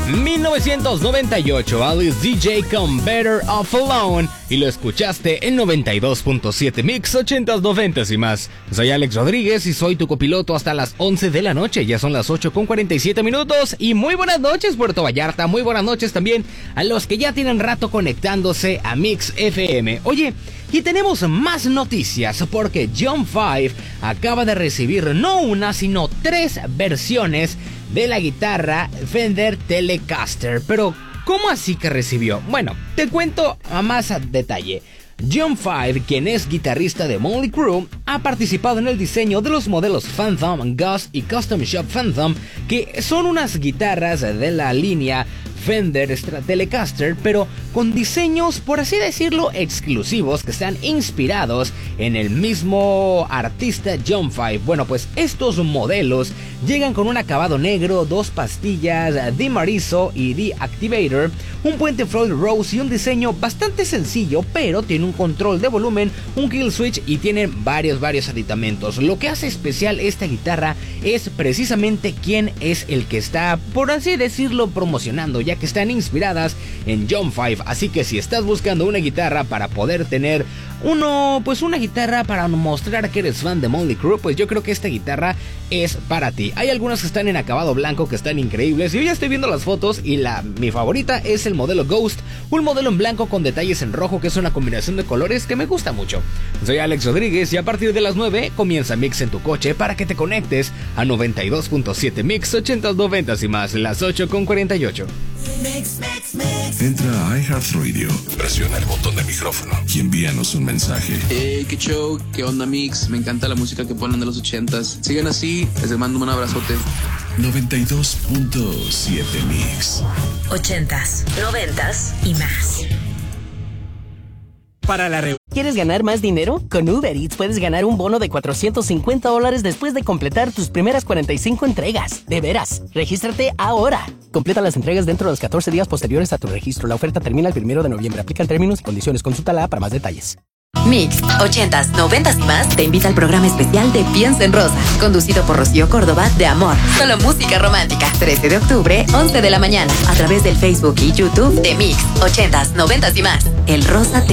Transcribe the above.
1998, Alice DJ con Better Off Alone, y lo escuchaste en 92.7 Mix 80s, 90s y más. Soy Alex Rodríguez y soy tu copiloto hasta las 11 de la noche. Ya son las 8:47 minutos y muy buenas noches, Puerto Vallarta. Muy buenas noches también a los que ya tienen rato conectándose a Mix FM. Oye, y tenemos más noticias porque John 5 acaba de recibir no una sino 3 versiones de la guitarra Fender Telecaster. Pero, ¿cómo así que recibió? Bueno, te cuento a más detalle. John 5, quien es guitarrista de Mötley Crüe, ha participado en el diseño de los modelos Phantom, Ghost y Custom Shop Phantom, que son unas guitarras de la línea Fender Telecaster, pero con diseños, por así decirlo, exclusivos que están inspirados en el mismo artista John 5. Bueno, pues estos modelos llegan con un acabado negro, 2 pastillas de Marizo y de Activator, un puente Floyd Rose y un diseño bastante sencillo, pero tiene un control de volumen, un kill switch y tiene varios aditamentos. Lo que hace especial esta guitarra es precisamente quién es el que está, por así decirlo, promocionando, ya que están inspiradas en John 5. Así que si estás buscando una guitarra para poder tener una guitarra para mostrar que eres fan de Mötley Crüe, pues yo creo que esta guitarra es para ti. Hay algunas que están en acabado blanco que están increíbles. Yo ya estoy viendo las fotos y mi favorita es el modelo Ghost, un modelo en blanco con detalles en rojo, que es una combinación de colores que me gusta mucho. Soy Alex Rodríguez y a partir de las 9 comienza Mix en tu coche para que te conectes a 92.7 Mix 80s, 90s y más, las 8:48. Entra a iHeartRadio, presiona el botón de micrófono y envíanos un mensaje. Qué show, qué onda Mix, me encanta la música que ponen de los 80s. Sigan así, les mando un abrazote. 92.7 Mix 80s, 90s y más. ¿Quieres ganar más dinero? Con Uber Eats puedes ganar un bono de $450 después de completar tus primeras 45 entregas. De veras, regístrate ahora. Completa las entregas dentro de los 14 días posteriores a tu registro. La oferta termina el 1 de noviembre. Aplican términos y condiciones. Consúltala para más detalles. Mix 80s, 90s y más te invita al programa especial de Piensa en Rosa, conducido por Rocío Córdoba, de Amor. Solo música romántica. 13 de octubre, 11 de la mañana, a través del Facebook y YouTube de Mix 80s, 90s y más. El Rosa